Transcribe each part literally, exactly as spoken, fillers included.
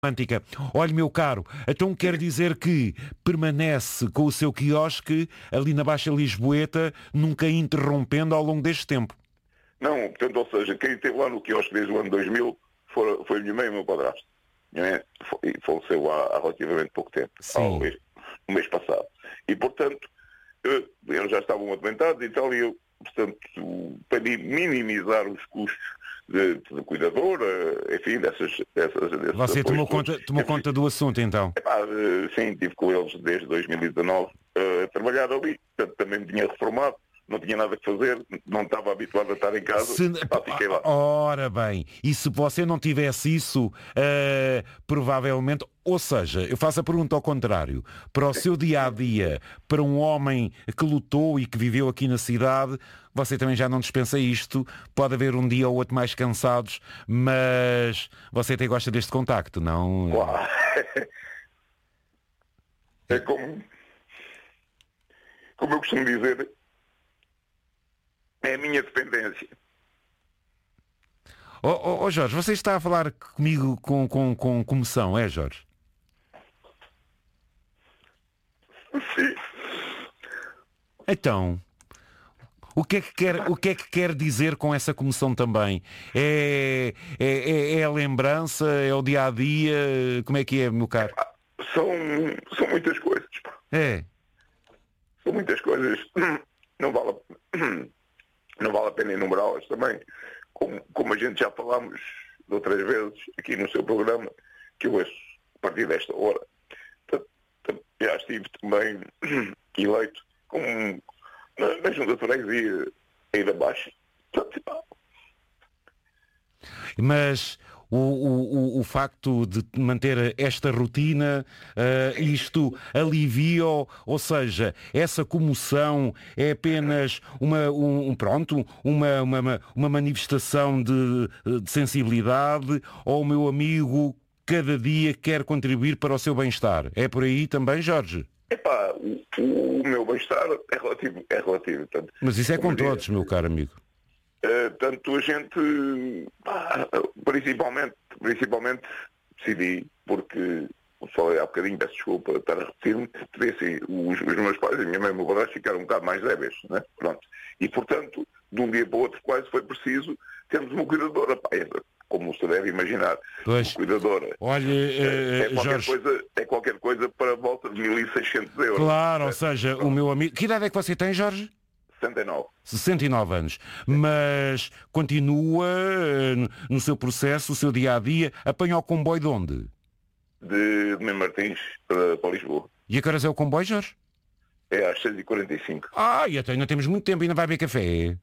romântica. Olha, meu caro, então quer dizer que permanece com o seu quiosque ali na Baixa Lisboeta, nunca interrompendo ao longo deste tempo? Não, portanto, ou seja, quem esteve lá no quiosque desde o ano dois mil foi, foi a minha mãe e o meu padrasto. Minha mãe foi- faleceu há, há relativamente pouco tempo, Sim. ao mês, no mês passado. E, portanto, eh, eles já estavam adoentados e tal, e eu, portanto, para minimizar os custos de, de cuidadora, enfim, dessas... dessas desses Você tomou apoios conta, todos. tomou Eu fiz- conta do assunto, então? Epá, eh, sim, estive com eles desde dois mil e dezanove eh, a trabalhar ali, portanto, também me tinha reformado, não tinha nada que fazer, não estava habituado a estar em casa, Se- epá, fiquei lá. Ora bem, e se você não tivesse isso, eh, provavelmente, ou seja, eu faço a pergunta ao contrário, para o seu dia-a-dia, para um homem que lutou e que viveu aqui na cidade, você também já não dispensa isto, pode haver um dia ou outro mais cansados, mas você até gosta deste contacto, não? Claro. É como, como eu costumo dizer, é a minha dependência. Ó oh, oh, Jorge, você está a falar comigo com, com, com comoção, é, Jorge? Sim. Então, o que é que quer, o que é que quer dizer com essa comoção também? É, é, é, é a lembrança, é o dia-a-dia, como é que é, meu caro? São, são muitas coisas. Pá. É, São muitas coisas. Não vale, a- não vale a pena enumerá-las também. Como, como a gente já falámos de outras vezes aqui no seu programa, que eu ouço a partir desta hora. Portanto, portanto, já estive também eleito como na, na Junta de Freguesia aí da Baixa. Portanto, pá, mas o, o, o, o facto de manter esta rotina, eh, isto alivia, ou seja, essa comoção é apenas uma, um, um, pronto, uma, uma, uma manifestação de, de sensibilidade, ou o meu amigo cada dia quer contribuir para o seu bem-estar? É por aí também, Jorge? epá, o, o meu bem-estar é relativo. É relativo portanto, Mas isso é com como digo, todos, meu caro amigo. Uh, tanto a gente, pá, principalmente, principalmente decidi, porque, como falei há bocadinho, peço desculpa estar a repetir-me, assim, os, os meus pais, a minha mãe e o meu padrasto ficaram um bocado mais débeis, né? Pronto. E, portanto, de um dia para o outro quase foi preciso termos uma cuidadora, pá, essa, como se deve imaginar, Pois. uma cuidadora. Olha, É, eh, é, qualquer Jorge, coisa, é qualquer coisa para a volta de mil e seiscentos euros. claro, ou né? seja, o meu amigo... Que idade é que você tem, Jorge? setenta e nove. sessenta e nove anos, mas continua eh, no seu processo, o seu dia-a-dia, apanha o comboio de onde? De, de Mem Martins para, para Lisboa. E a que horas é o comboio, Jorge? É às seis e quarenta e cinco. Ah, e até ainda temos muito tempo, ainda vai beber café.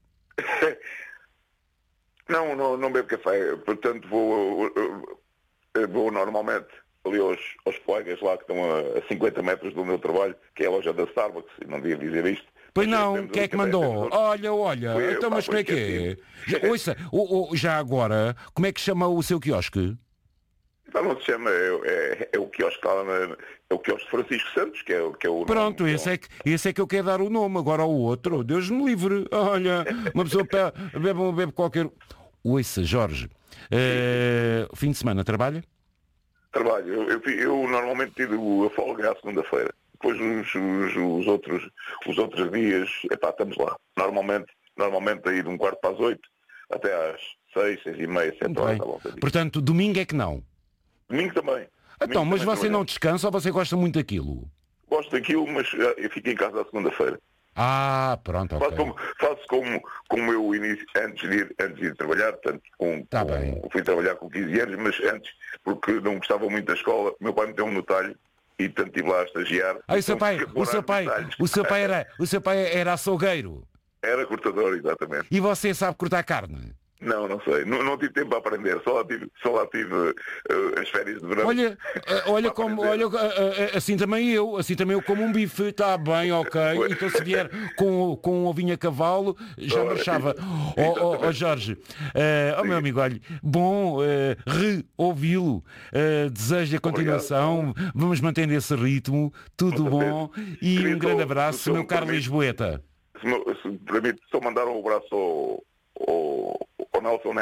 Não, não, não bebo café, portanto vou, vou, vou normalmente ali aos, aos colegas lá que estão a, a cinquenta metros do meu trabalho, que é a loja da Starbucks, e não devia dizer isto. Pois Mas não, temos quem é ali que café, mandou? temos outro- Olha, olha, Foi eu, então pá, mas como foi é que é? esquecido. Já, ouça, o- o- já agora, como é que chama o seu quiosque? Então não se chama, é, é, é o quiosque lá na- é o quiosque Francisco Santos, que é, o- que é o Pronto, nome, esse é, que, esse é que eu quero dar o nome, agora ao outro, Deus me livre. Olha, uma pessoa pe- bebe, bebe qualquer... Ouça, Jorge, eh, fim de semana trabalha? trabalho. Eu, eu, eu normalmente tiro a folga à segunda-feira. Depois os, os, os outros, os outros dias, epá, estamos lá. Normalmente, normalmente aí de um quarto para as oito até às seis, seis e meia, sete Muito horas bem. à volta disso. Portanto, domingo é que não. Domingo também. Então, Domingo mas também você não trabalhamos. descansa ou você gosta muito daquilo? Gosto daquilo, mas eh, eu fico em casa à segunda-feira. Ah, pronto, Faço, ok. como, faço como, como eu início, antes de ir, antes de ir trabalhar, portanto, com, Tá com- bem. fui trabalhar com quinze anos, mas antes, porque não gostava muito da escola, meu pai meteu-me no talho e portanto estive lá a estagiar. Ah, o seu Então, pai, fiquei o seu morando pai, nos talhos. o seu pai era, o seu pai era açougueiro. Era cortador, exatamente. E você sabe cortar carne? Não, não sei. Não, não tive tempo para aprender. Só lá tive, só lá tive eh, as férias de verão. Olha, eh, olha Para como, aprender. olha, eh, eh, assim também eu, assim também eu como um bife, está bem, ok. Então se vier com, com um ovinho a cavalo, já Ora, marchava. isso- Ó oh, exatamente. Jorge, eh, oh meu amigo, olha, bom eh, re-ouvi-lo, eh, desejo a continuação, vamos mantendo esse ritmo, tudo Com bom, e Queria um grande só- abraço, se eu meu me caro permite- Lisboeta. Se me, se me permite, só mandar um abraço ao, ao, ao Nelson Neves,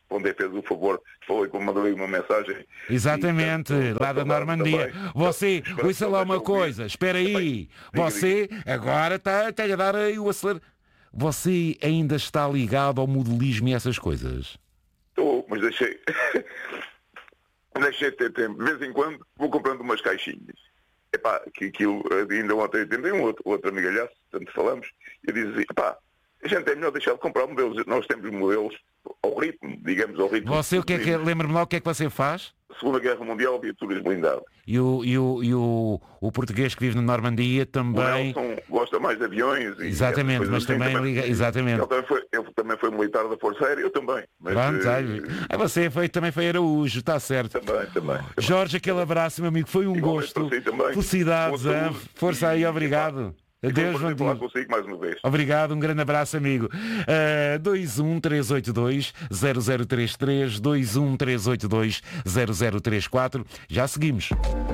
ontem fez o favor, falou que mandou uma mensagem. Exatamente, e, lá da Normandia. Também. Você, Espero ouça que lá também uma coisa, espera aí. Você agora está a dar aí o acelerador. Você ainda está ligado ao modelismo e essas coisas? Estou, mas deixei. deixei de ter tempo. De vez em quando vou comprando umas caixinhas. Epá, que aquilo, ainda ontem tem um outro, outro amigalhaço, tanto falamos, e eu dizia, epá, a gente é melhor deixar de comprar modelos. Nós temos modelos ao ritmo, digamos, ao ritmo. Você, o que é que, lembra-me lá o que é que você faz? Segunda Guerra Mundial, viaturas blindadas. E o, e, o, e o, o português que vive na Normandia também... O Nelson gosta mais de aviões. E exatamente, mas assim, também, também liga... Exatamente. Ele também, foi, ele também foi militar da Força Aérea, eu também. Mas, Pronto, uh... uh... você foi, também foi Araújo, está certo. Também, também, também. Jorge, aquele abraço, meu amigo, foi um igualmente gosto. Si também. Felicidades, força aí, obrigado. Adeus, vou falar consigo mais uma vez. Obrigado, um grande abraço, amigo. Uh, dois um três oito dois zero zero três três, dois um três oito dois zero zero três quatro. Já seguimos.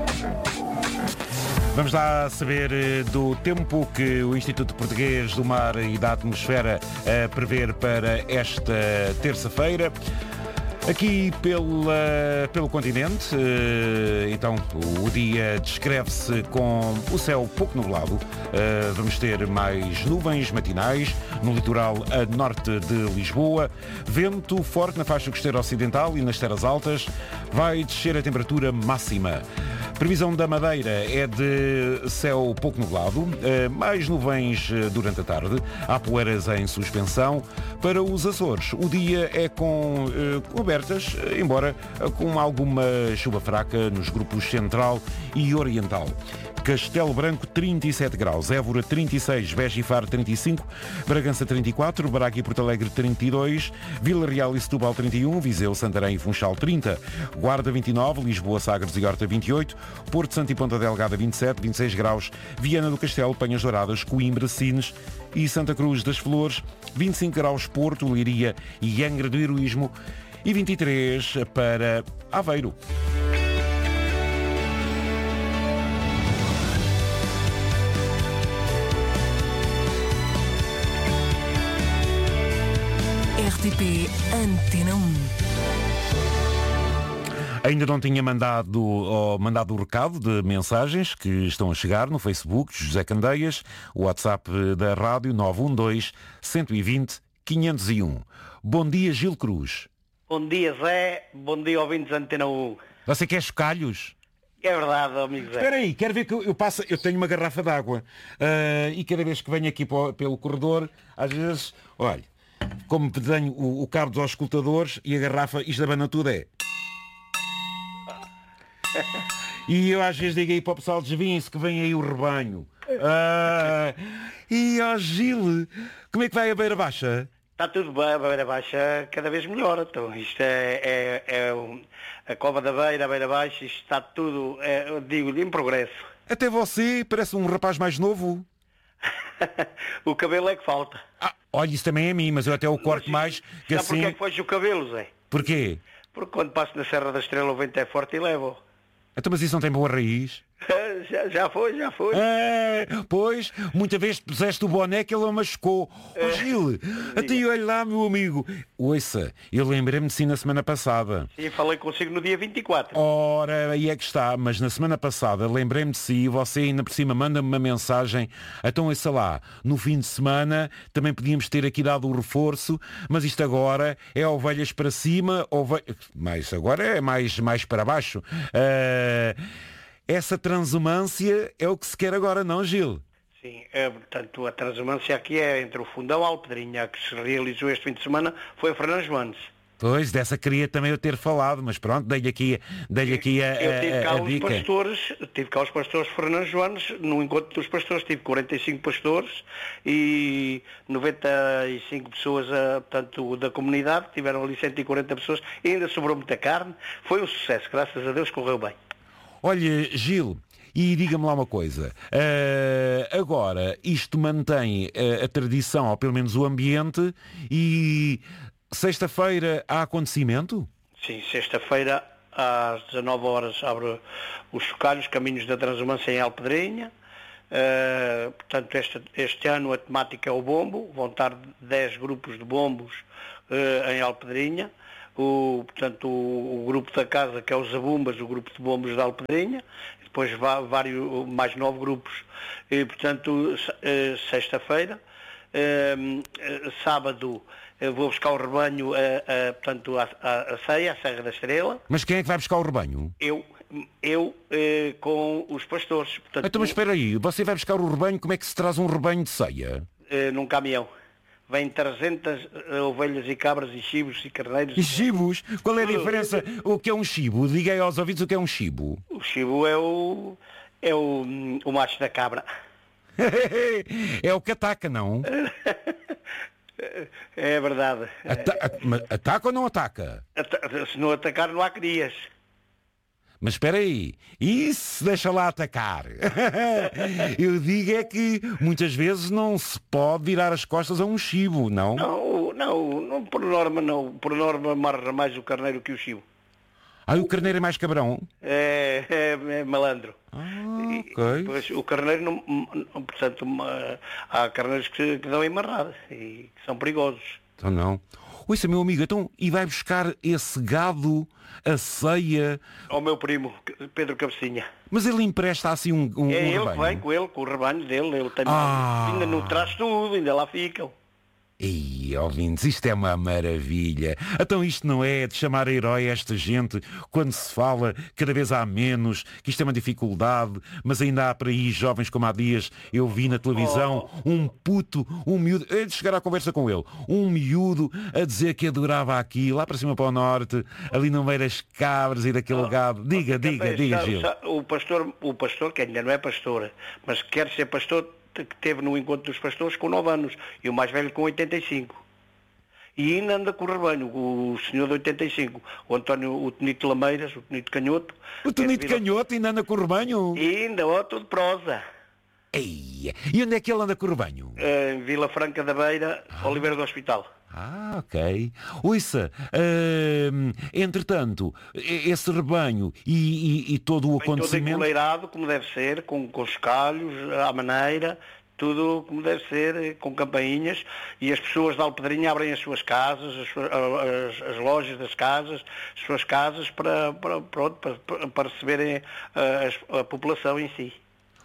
Vamos lá saber do tempo que o Instituto Português do Mar e da Atmosfera uh, prevê para esta terça-feira. Aqui pela, pelo continente, então o dia descreve-se com o céu pouco nublado. Vamos ter mais nuvens matinais no litoral a norte de Lisboa. Vento forte na faixa costeira ocidental e nas terras altas. Vai descer a temperatura máxima. Previsão da Madeira é de céu pouco nublado, mais nuvens durante a tarde, há poeiras em suspensão. Para os Açores, o dia é com cobertas, embora com alguma chuva fraca nos grupos central e oriental. Castelo Branco trinta e sete graus, Évora trinta e seis, Beja e Faro trinta e cinco, Bragança trinta e quatro, Braga e Porto Alegre trinta e dois, Vila Real e Setúbal trinta e um, Viseu, Santarém e Funchal trinta, Guarda vinte e nove, Lisboa, Sagres e Horta vinte e oito, Porto Santo e Ponta Delgada vinte e sete, vinte e seis graus, Viana do Castelo, Penhas Douradas, Coimbra, Sines e Santa Cruz das Flores, vinte e cinco graus Porto, Leiria e Angra do Heroísmo e vinte e três para Aveiro. R T P Antena um. Ainda não tinha mandado, oh, mandado o recado de mensagens que estão a chegar no Facebook, José Candeias, o WhatsApp da rádio nove um dois, um dois zero, cinco zero um. Bom dia, Gil Cruz. Bom dia, Zé. Bom dia, ouvintes da Antena um. Você quer chocalhos? É verdade, amigo Zé. Espera aí, quero ver que eu, eu passo... Eu tenho uma garrafa de água uh, e cada vez que venho aqui para, pelo corredor, às vezes, olha, como tenho o, o cabo dos auscultadores e a garrafa, isto abana tudo é... E eu às vezes digo aí para o pessoal, desviem-se que vem aí o rebanho. Ah, e ó Gil, como é que vai a Beira Baixa? Está tudo bem, a Beira Baixa cada vez melhor. Então, isto é, é, é um, a Cova da Beira, a Beira Baixa, isto está tudo, é, eu digo, em progresso. Até você parece um rapaz mais novo. O cabelo é que falta. Ah, olha, isso também é a mim, mas eu até o corto mais. Que sabe assim... porquê é que foge o cabelo, Zé? Porquê? Porque quando passo na Serra da Estrela o vento é forte e levo. Então, mas isso não tem boa raiz? Já, já foi, já foi. É, pois, muita vez puseste o boné que ele o machucou. Ó oh, Gil, até olha lá, meu amigo. Ouça, eu lembrei-me de si na semana passada. Sim, falei consigo no dia vinte e quatro. Ora, aí é que está, mas na semana passada lembrei-me de si e você ainda por cima manda-me uma mensagem. Então, ouça lá, no fim de semana também podíamos ter aqui dado o reforço, mas isto agora é ovelhas para cima, ovelha... mas agora é mais, mais para baixo. Uh... Essa transumância é o que se quer agora, não, Gil? Sim, é, portanto, a transumância aqui é entre o Fundão Alpedrinha, que se realizou este fim de semana, foi a Fernandes Mendes. Pois, dessa queria também eu ter falado, mas pronto, dei-lhe aqui, dei-lhe aqui a, eu tive cá a, a os dica. Pastores, tive cá os pastores Fernandes Joanes, no encontro dos pastores tive quarenta e cinco pastores e noventa e cinco pessoas, portanto, da comunidade, tiveram ali cento e quarenta pessoas, e ainda sobrou muita carne, foi um sucesso, graças a Deus correu bem. Olha, Gil, e diga-me lá uma coisa. Uh, agora, isto mantém uh, a tradição, ou pelo menos o ambiente, e sexta-feira há acontecimento? Sim, sexta-feira às dezanove horas abre os chocalhos, Caminhos da Transumância em Alpedrinha. Uh, portanto, este, este ano a temática é o bombo, vão estar dez grupos de bombos uh, em Alpedrinha. o, portanto, o, o grupo da casa, que é os Zabumbas, o grupo de bombos da Alpedrinha, depois vários, mais nove grupos, e, portanto, sexta-feira, sábado vou buscar o rebanho, a, a, portanto, a, a, a ceia, a Serra da Estrela. Mas quem é que vai buscar o rebanho? Eu, eu eh, com os pastores. Portanto, então, mas espera aí, você vai buscar o rebanho, como é que se traz um rebanho de ceia? Eh, num caminhão. Vêm trezentas ovelhas e cabras e chibos e carneiros. E chibos? Qual é a diferença? O que é um chibo? Diga aí aos ouvidos o que é um chibo. O chibo é o, é o, o macho da cabra. É o que ataca, não? É verdade. Ata- ataca ou não ataca? Se não atacar, não há crias. Mas espera aí, isso deixa lá atacar. Eu digo é que muitas vezes não se pode virar as costas a um chibo, não? Não, não, não por norma não. Por norma amarra mais o carneiro que o chibo. Ah, o carneiro é mais cabrão? É, é, é malandro. Ah, ok. E, pois, o carneiro, não, não, portanto, uma, há carneiros que, que dão emarrada e que são perigosos. Então não. Ouça, meu amigo, então, e vai buscar esse gado, a ceia... Ao meu primo, Pedro Cabecinha. Mas ele empresta assim um, um, é um ele rebanho? que vem com ele, com o rebanho dele. Ele tem Ah. ainda não traz tudo, ainda lá ficam. Ih, ouvintes, isto é uma maravilha. Então isto não é de chamar herói esta gente quando se fala cada vez há menos, que isto é uma dificuldade, mas ainda há por aí jovens como há dias eu vi na televisão, Oh. um puto, um miúdo, antes de chegar à conversa com ele, um miúdo a dizer que adorava aqui, lá para cima para o norte, ali no meio das cabras e daquele gado. Diga, diga, diga, Gil. O pastor, o pastor, que ainda não é pastor, mas quer ser pastor, que teve no encontro dos pastores com nove anos e o mais velho com oitenta e cinco. E ainda anda com o rebanho, o senhor de oitenta e cinco, o António, o Tonito Lameiras, o Tonito Canhoto. O Tonito Canhoto ainda anda com o rebanho? E ainda, ó, tudo prosa. Ei, e onde é que ele anda com o rebanho? Em Vila Franca da Beira, ah. Oliveira do Hospital. Ah, ok. Ouça, hum, entretanto, esse rebanho e, e, e todo o Vem acontecimento... todo encoleirado, como deve ser, com, com os calhos, à maneira, tudo como deve ser, com campainhas, e as pessoas da Alpedrinha abrem as suas casas, as, as, as lojas das casas, as suas casas para, para, pronto, para, para receberem a, a, a população em si.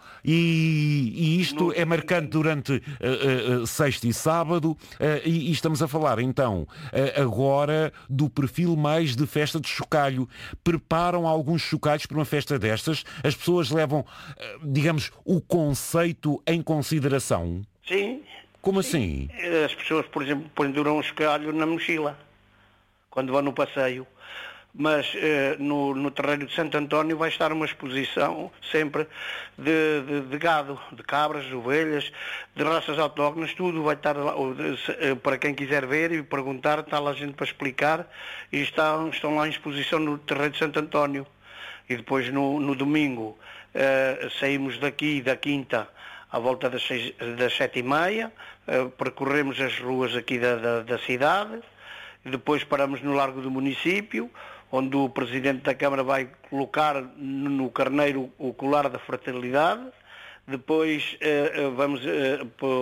E, e isto No... é marcante durante uh, uh, sexta e sábado, uh, e, e estamos a falar então uh, agora do perfil mais de festa de chocalho. Preparam alguns chocalhos para uma festa destas? As pessoas levam, uh, digamos, o conceito em consideração? Sim. Como sim. assim? As pessoas, por exemplo, penduram um chocalho na mochila, quando vão no passeio. Mas eh, no, no terreiro de Santo António vai estar uma exposição sempre de, de, de gado, de cabras, de ovelhas, de raças autóctones, tudo vai estar lá, de, para quem quiser ver e perguntar, está lá gente para explicar, e estão, estão lá em exposição no terreiro de Santo António. E depois no, no domingo eh, saímos daqui, da quinta, à volta das, seis, das sete e meia, eh, percorremos as ruas aqui da, da, da cidade, depois paramos no Largo do Município, onde o Presidente da Câmara vai colocar no carneiro o colar da fraternidade. Depois eh, vamos eh,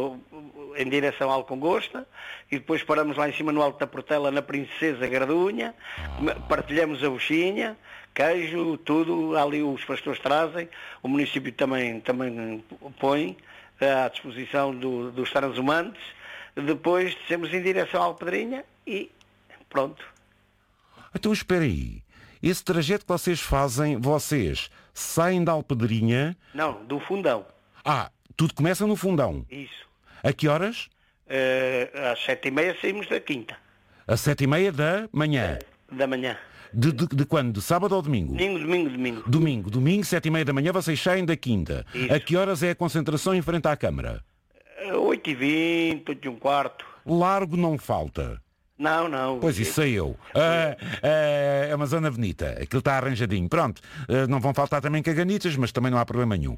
em direção à Alcongosta e depois paramos lá em cima no Alto da Portela, na Princesa Gardunha, partilhamos a buchinha, queijo, tudo, ali os pastores trazem, o município também, também põe à disposição do, dos transumantes. Depois descemos em direção à Alpedrinha e pronto. Então espera aí, esse trajeto que vocês fazem, vocês saem da Alpedrinha... Não, do Fundão. Ah, tudo começa no Fundão. Isso. A que horas? Uh, às sete e meia saímos da quinta. Às sete e meia da manhã? Da manhã. De, de, de quando? De sábado ou domingo? Domingo, domingo, domingo. Domingo, domingo, sete e meia da manhã, vocês saem da quinta. Isso. A que horas é a concentração em frente à Câmara? Uh, oito e vinte, oito e um quarto. Largo não falta. Não, não. Pois isso sei eu. Ah, ah, é uma zona bonita. Aquilo está arranjadinho. Pronto. Ah, não vão faltar também caganitas, mas também não há problema nenhum.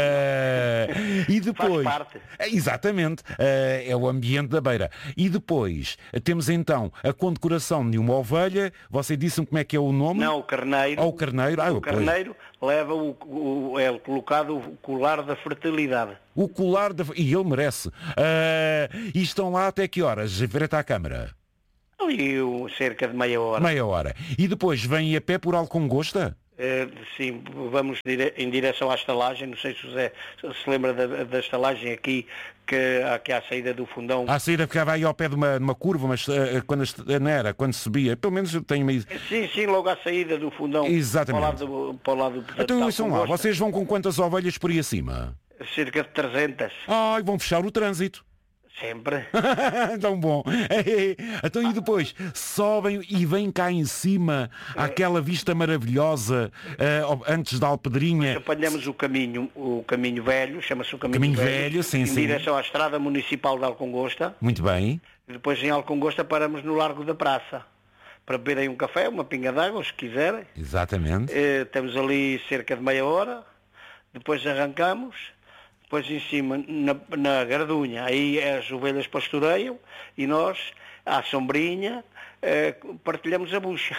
Ah, e depois... Faz parte. Exatamente. Ah, é o ambiente da beira. E depois temos então a condecoração de uma ovelha. Você disse-me como é que é o nome? Não, o carneiro. Ou o carneiro. Ah, o carneiro leva o, o, é colocado o colar da fertilidade. O colar da... E ele merece. Ah, e estão lá até que horas? Frente à Câmara? Ali um, cerca de meia hora. Meia hora. E depois vem a pé por Alcongosta? Uh, sim, vamos dire em direção à estalagem. Não sei se o José se lembra da, da estalagem aqui, que aqui à saída do Fundão. À saída ficava aí ao pé de uma, de uma curva, mas uh, quando não era, quando subia, pelo menos eu tenho meio... Sim, sim, logo à saída do Fundão. Exatamente. Para o lado do, para o lado do, então são lá, vocês vão com quantas ovelhas por aí acima? Cerca de trezentas. Ai, vão fechar o trânsito. Sempre. Tão bom. Então e depois sobem e vêm cá em cima aquela vista maravilhosa uh, antes da Alpedrinha. Apanhamos o caminho, o caminho velho, chama-se o caminho, caminho velho, velho sim, em sim. direção à estrada municipal de Alcongosta. Muito bem. E depois em Alcongosta paramos no Largo da Praça para beberem um café, uma pinga d'água, se quiserem. Exatamente. Uh, temos ali cerca de meia hora. Depois arrancamos. Depois em cima, na, na Gardunha, aí as ovelhas pastoreiam e nós, à sombrinha, eh, partilhamos a bucha.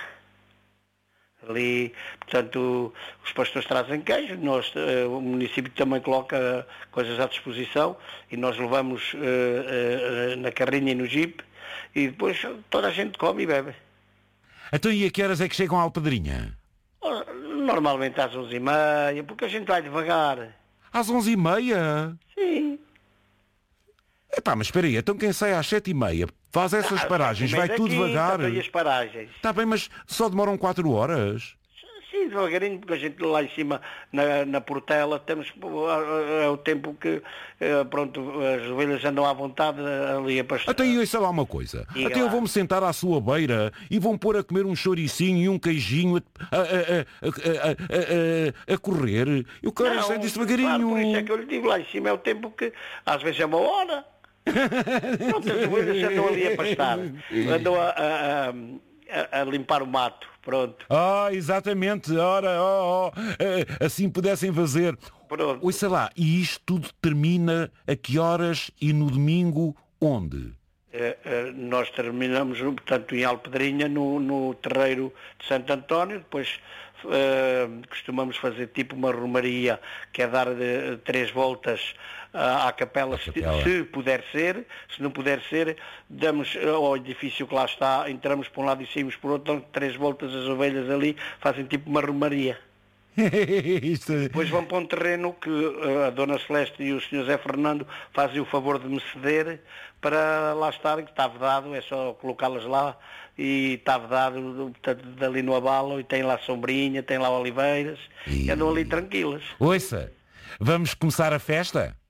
Ali, portanto, os pastores trazem queijo, nós, eh, o município também coloca coisas à disposição e nós levamos eh, eh, na carrinha e no jipe e depois toda a gente come e bebe. Então e a que horas é que chegam à Alpedrinha? Normalmente às onze e meia, porque a gente vai devagar. Às onze e meia? Sim. Epá, mas espera aí, então quem sai às sete e meia faz essas Ah, paragens, vai aqui, tudo devagar. Tá, as paragens. Está bem, mas só demoram quatro horas. Sim, devagarinho, porque a gente lá em cima, na, na Portela, temos é o tempo que, pronto, as ovelhas andam à vontade ali a pastar. Até eu sei lá uma coisa. Diga Até eu lá. vou-me sentar à sua beira e vão pôr a comer um chouricinho e um queijinho a, a, a, a, a, a correr. Eu quero Não, ser disso claro, devagarinho. por isso é que eu lhe digo, lá em cima é o tempo que, às vezes é uma hora. Pronto, as ovelhas andam ali a pastar. Andam a, a, a, a limpar o mato. Pronto. Ah, exatamente. Ora, oh, oh, assim pudessem fazer. Pronto. Ouça lá, e isto tudo termina a que horas e no domingo onde? Uh, uh, nós terminamos, portanto, em Alpedrinha, no, no terreiro de Santo António, depois uh, costumamos fazer tipo uma romaria, que é dar uh, três voltas uh, à capela, se, capela. se puder ser, se não puder ser, damos uh, ao edifício que lá está, entramos por um lado e saímos por outro, dão três voltas, as ovelhas ali fazem tipo uma romaria. Isto... Depois vão para um terreno que uh, a Dona Celeste e o senhor Zé Fernando fazem o favor de me ceder para lá estarem, que está vedado, é só colocá-las lá e está vedado, portanto, dali no abalo e tem lá sombrinha, tem lá oliveiras e, e andam ali tranquilas. Ouça, vamos começar a festa?